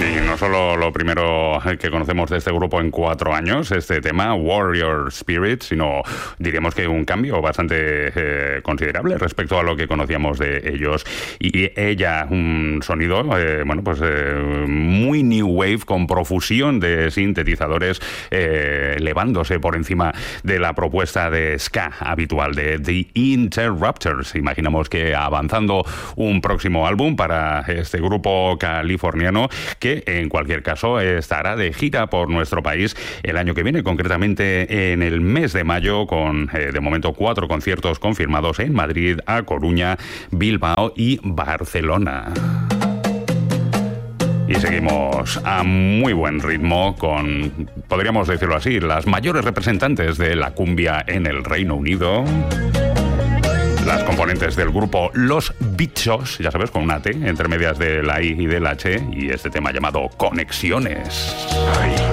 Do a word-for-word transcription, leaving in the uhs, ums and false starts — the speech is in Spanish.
Y no solo lo primero que conocemos de este grupo en cuatro años, este tema, Warrior Spirit, sino diríamos que un cambio bastante eh, considerable respecto a lo que conocíamos de ellos. Y ella, un sonido, eh, bueno, pues eh, muy new wave, con profusión de sintetizadores, eh, elevándose por encima de la propuesta de ska habitual de The Interrupters. Imaginamos que avanzando un próximo álbum para este grupo californiano, que en cualquier caso estará de gira por nuestro país el año que viene, concretamente en el mes de mayo, con eh, de momento cuatro conciertos confirmados en Madrid, A Coruña, Bilbao y Barcelona. Y seguimos a muy buen ritmo con, podríamos decirlo así, las mayores representantes de la cumbia en el Reino Unido. Las componentes del grupo Los Bichos, ya sabes, con una T entre medias de la I y de la H, y este tema llamado Conexiones. Ay.